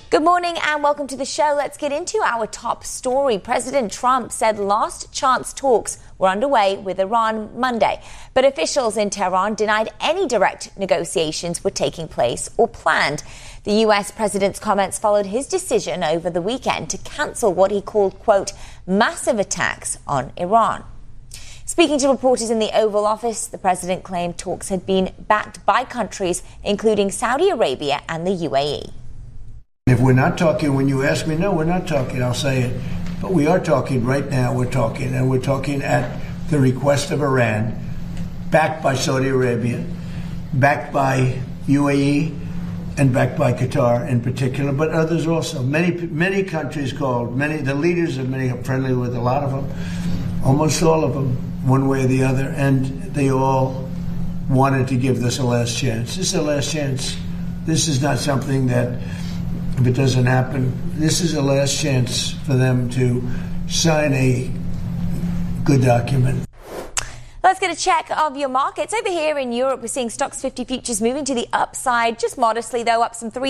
Good morning and welcome to the show. Let's get into our top story. President Trump said last chance talks were underway with Iran Monday, but officials in Tehran denied any direct negotiations were taking place or planned. The U.S. president's comments followed his decision over the weekend to cancel what he called, quote, massive attacks on Iran. Speaking to reporters in the Oval Office, the president claimed talks had been backed by countries including Saudi Arabia and the UAE. If we're not talking, when you ask me, no, we're not talking, I'll say it. But we are talking right now, we're talking. And we're talking at the request of Iran, backed by Saudi Arabia, backed by UAE, and backed by Qatar in particular, but others also. Many countries called, the leaders of many are friendly with a lot of them, almost all of them, one way or the other, and they all wanted to give this a last chance. This is a last chance. This is not something that, if it doesn't happen, this is a last chance for them to sign a good document. Let's get a check of your markets. Over here in Europe, we're seeing Stocks 50 futures moving to the upside, just modestly, though, up some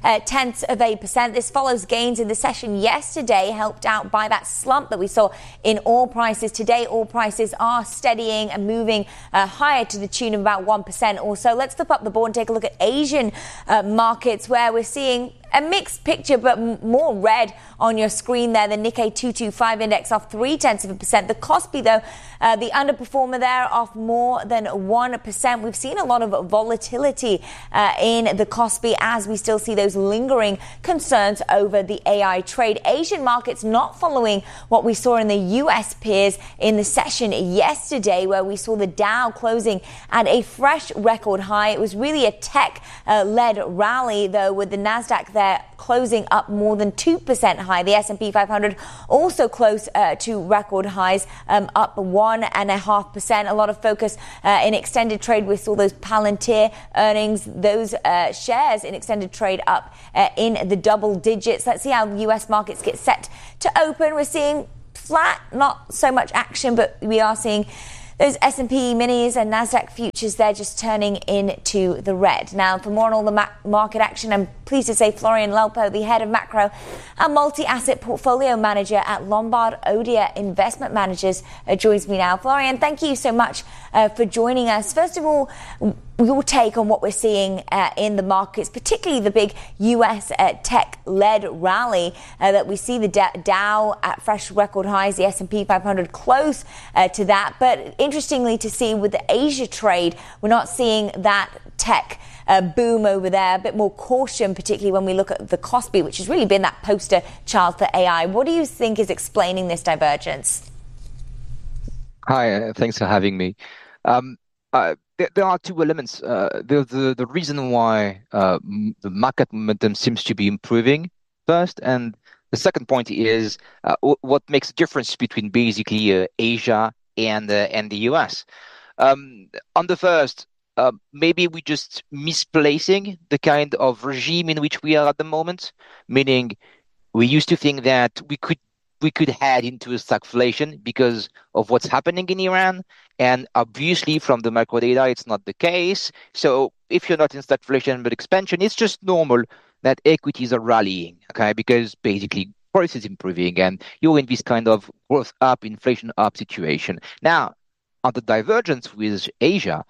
0.3%. This follows gains in the session yesterday, helped out by that slump that we saw in oil prices. Today, oil prices are steadying and moving higher to the tune of about 1% or so. Let's flip up the board and take a look at Asian markets, where we're seeing a mixed picture, but more red on your screen there. The Nikkei 225 index off 0.3%. The Kospi, though, the underperformer there, off more than 1%. We've seen a lot of volatility in the Kospi as we still see those lingering concerns over the AI trade. Asian markets not following what we saw in the U.S. peers in the session yesterday, where we saw the Dow closing at a fresh record high. It was really a tech-led rally, though, with the Nasdaq there closing up more than 2% high. The S&P 500 also close to record highs, up 1.5%. A lot of focus in extended trade. We saw those Palantir earnings, those shares in extended trade up in the double digits. Let's see how U.S. markets get set to open. We're seeing flat, not so much action, but we are seeing those S&P minis and Nasdaq futures, they're just turning into the red. Now, for more on all the market action, I'm pleased to say Florian Lelpo, the head of macro and multi-asset portfolio manager at Lombard Odier Investment Managers, joins me now. Florian, thank you so much for joining us. First of all, your take on what we're seeing in the markets, particularly the big U.S. tech-led rally that we see the Dow at fresh record highs, the S&P 500 close to that. But interestingly to see with the Asia trade, we're not seeing that tech boom over there, a bit more caution, particularly when we look at the Kospi, which has really been that poster child for AI. What do you think is explaining this divergence? Hi, thanks for having me. There are two elements. The reason why the market momentum seems to be improving first, and the second point is what makes a difference between basically Asia and the US. On the first, maybe we just misplacing the kind of regime in which we are at the moment, meaning we used to think that we could head into a stagflation because of what's happening in Iran. And obviously, from the macro data, it's not the case. So if you're not in stagflation but expansion, it's just normal that equities are rallying, okay? Because basically, price is improving and you're in this kind of growth up, inflation up situation. Now, on the divergence with Asia,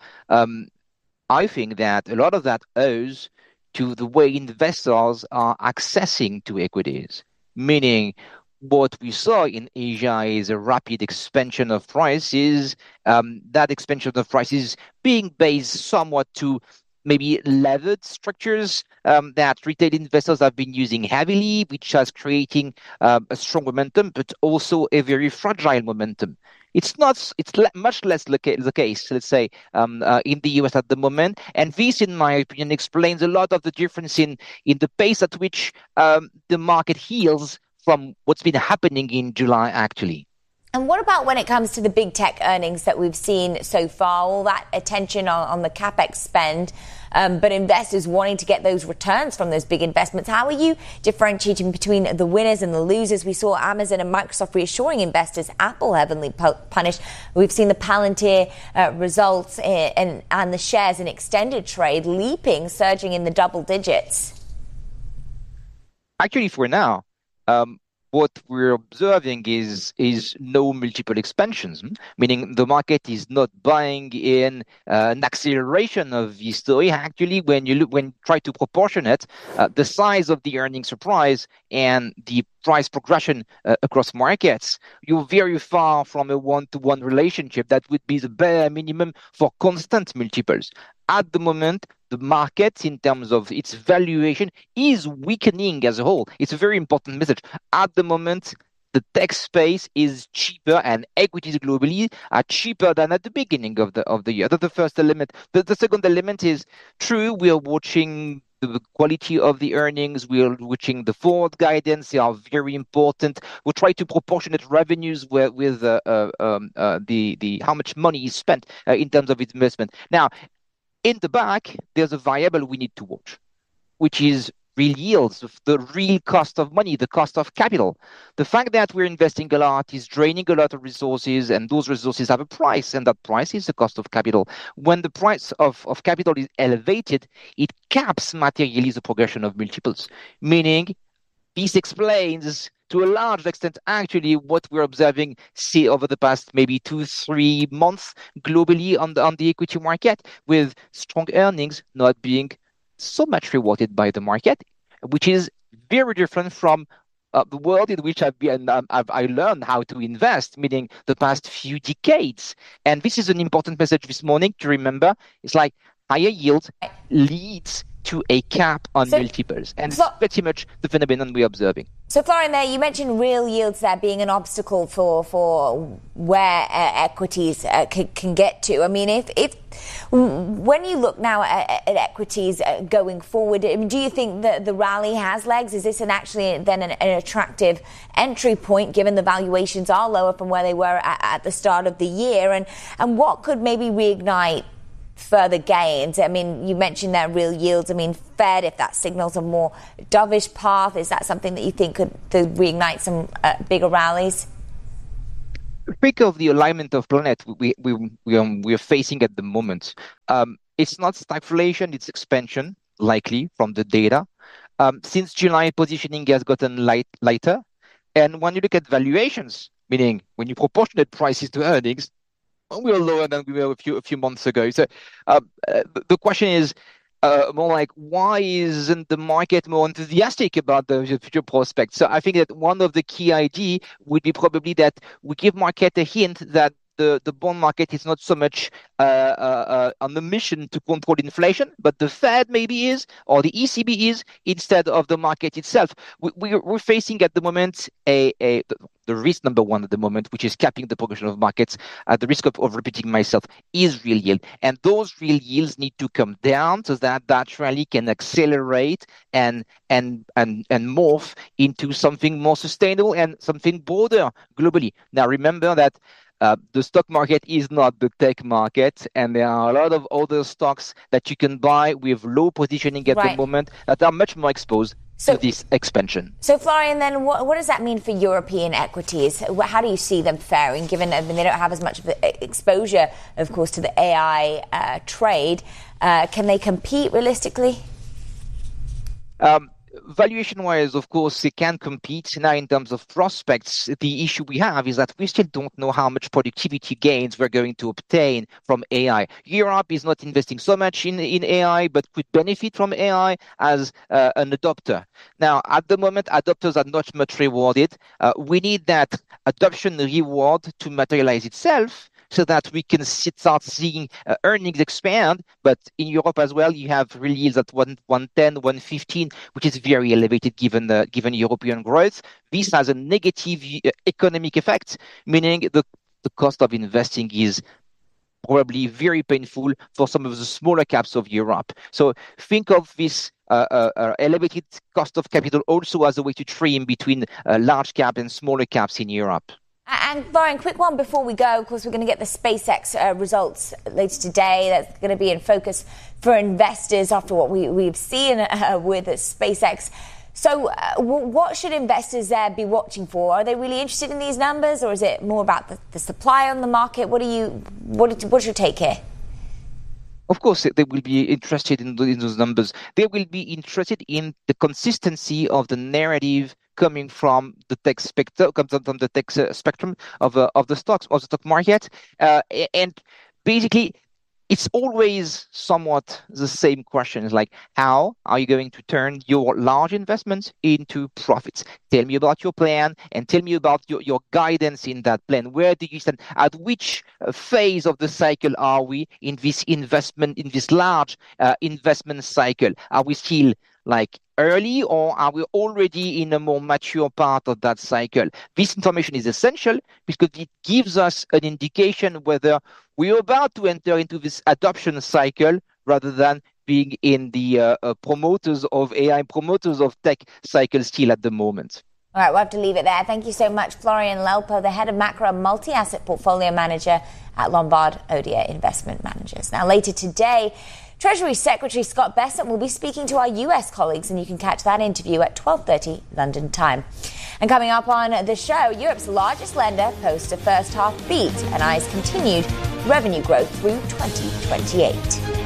I think that a lot of that owes to the way investors are accessing to equities, meaning what we saw in Asia is a rapid expansion of prices, that expansion of prices being based somewhat to maybe levered structures that retail investors have been using heavily, which has creating a strong momentum, but also a very fragile momentum. It's much less the case, let's say, in the US at the moment. And this, in my opinion, explains a lot of the difference in the pace at which the market heals from what's been happening in July, actually. And what about when it comes to the big tech earnings that we've seen so far, all that attention on the CapEx spend, but investors wanting to get those returns from those big investments? How are you differentiating between the winners and the losers? We saw Amazon and Microsoft reassuring investors, Apple heavily punished. We've seen the Palantir results and the shares in extended trade leaping, surging in the double digits. actually, for now, what we're observing is no multiple expansions, meaning the market is not buying in an acceleration of the story. Actually, when you try to proportionate the size of the earning surprise and the price progression across markets, you're very far from a one-to-one relationship that would be the bare minimum for constant multiples. At the moment, the market, in terms of its valuation, is weakening as a whole. It's a very important message. At the moment, the tech space is cheaper, and equities globally are cheaper than at the beginning of the year. That's the first element. The second element is true. We are watching the quality of the earnings. We are watching the forward guidance. They are very important. We try to proportionate revenues with the how much money is spent in terms of investment. Now, in the back, there's a variable we need to watch, which is real yields, the real cost of money, the cost of capital. The fact that we're investing a lot is draining a lot of resources, and those resources have a price, and that price is the cost of capital. When the price of capital is elevated, it caps materially the progression of multiples, meaning this explains to a large extent, actually, what we're observing, see over the past maybe 2-3 months globally on the equity market, with strong earnings not being so much rewarded by the market, which is very different from the world in which I learned how to invest, meaning the past few decades. And this is an important message this morning to remember. It's like higher yield leads to a cap on multiples. And it's pretty much the phenomenon we're observing. So, Florian, there you mentioned real yields there being an obstacle for where equities can get to. I mean, if when you look now at equities going forward, I mean, do you think that the rally has legs? Is this actually then an attractive entry point, given the valuations are lower from where they were at the start of the year? And what could maybe reignite further gains? I mean, you mentioned that real yields. I mean, Fed, if that signals a more dovish path, is that something that you think could reignite some bigger rallies? Think of the alignment of planet we're facing at the moment. It's not stagflation, it's expansion, likely from the data. Since July, positioning has gotten lighter. And when you look at valuations, meaning when you proportionate prices to earnings, we were lower than we were a few months ago. So the question is more like, why isn't the market more enthusiastic about the future prospects? So I think that one of the key ideas would be probably that we give market a hint that the bond market is not so much on the mission to control inflation, but the Fed maybe is, or the ECB is, instead of the market itself. We're facing at the moment the risk number one at the moment, which is capping the progression of markets. At the risk of repeating myself, is real yield, and those real yields need to come down so that rally can accelerate and morph into something more sustainable and something broader globally. Now, remember that the stock market is not the tech market, and there are a lot of other stocks that you can buy with low positioning at the moment that are much more exposed to this expansion. So, Florian, then what does that mean for European equities? How do you see them faring, given that they don't have as much of exposure, of course, to the AI trade? Can they compete realistically? Valuation-wise, of course, they can compete. Now, in terms of prospects, the issue we have is that we still don't know how much productivity gains we're going to obtain from AI. Europe is not investing so much in AI, but could benefit from AI as an adopter. Now, at the moment, adopters are not much rewarded. We need that adoption reward to materialize itself, so that we can start seeing earnings expand. But in Europe as well, you have real yields at 110, 115, which is very elevated given European growth. This has a negative economic effect, meaning the cost of investing is probably very painful for some of the smaller caps of Europe. So think of this elevated cost of capital also as a way to trim between large cap and smaller caps in Europe. And Florian, quick one before we go. Of course, we're going to get the SpaceX results later today. That's going to be in focus for investors after what we've seen with SpaceX. So what should investors there be watching for? Are they really interested in these numbers, or is it more about the supply on the market? What's your take here? Of course, they will be interested in those numbers. They will be interested in the consistency of the narrative coming from the tech spectrum, of the stock market, and basically, it's always somewhat the same question. It's like, how are you going to turn your large investments into profits? Tell me about your plan and tell me about your guidance in that plan. Where do you stand? At which phase of the cycle are we in this large investment cycle? Are we still like early, or are we already in a more mature part of that cycle? This information is essential because it gives us an indication whether we're about to enter into this adoption cycle rather than being in the promoters of AI, promoters of tech cycle still at the moment. All right, we'll have to leave it there. Thank you so much, Florian Lelpo, the head of macro multi-asset portfolio manager at Lombard Odier Investment Managers. Now, later today, Treasury Secretary Scott Bessent will be speaking to our US colleagues, and you can catch that interview at 12:30 London time. And coming up on the show, Europe's largest lender posts a first half beat and eyes continued revenue growth through 2028.